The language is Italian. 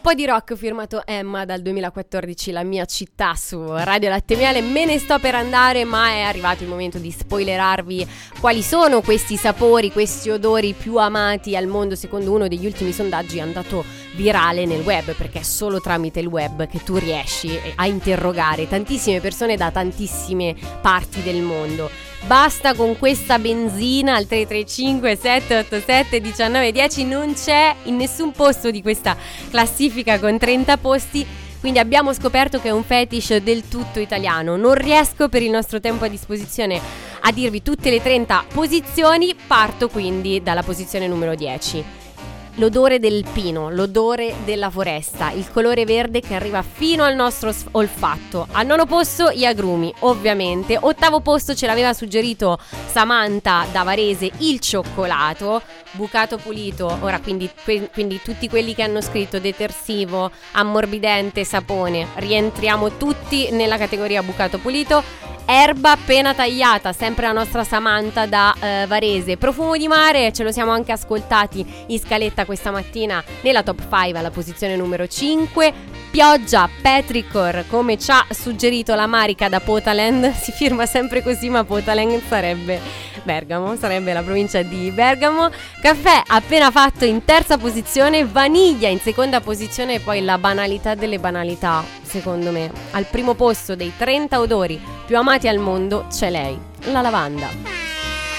po' di rock firmato Emma dal 2014, La mia città, su Radio Latte Miele. Me ne sto per andare, ma è arrivato il momento di spoilerarvi quali sono questi sapori, questi odori più amati al mondo secondo uno degli ultimi sondaggi andato virale nel web, perché è solo tramite il web che tu riesci a interrogare tantissime persone da tantissime parti del mondo. Basta con questa benzina al 335 787 1910, non c'è in nessun posto di questa classifica con 30 posti, quindi abbiamo scoperto che è un fetish del tutto italiano. Non riesco per il nostro tempo a disposizione a dirvi tutte le 30 posizioni, parto quindi dalla posizione numero 10. L'odore del pino, l'odore della foresta, il colore verde che arriva fino al nostro olfatto. Al nono posto gli agrumi, ovviamente. Ottavo posto ce l'aveva suggerito Samantha da Varese, il cioccolato. Bucato pulito, ora quindi tutti quelli che hanno scritto detersivo, ammorbidente, sapone, rientriamo tutti nella categoria bucato pulito. Erba appena tagliata, sempre la nostra Samantha da Varese. Profumo di mare, ce lo siamo anche ascoltati in scaletta questa mattina nella top 5 alla posizione numero 5. Pioggia, petrichor, come ci ha suggerito la Marica da Potaland. Si firma sempre così, ma Potaland sarebbe Bergamo, sarebbe la provincia di Bergamo. Caffè appena fatto in terza posizione, vaniglia in seconda posizione, e poi la banalità delle banalità, secondo me. Al primo posto dei 30 odori più amati al mondo c'è lei, la lavanda.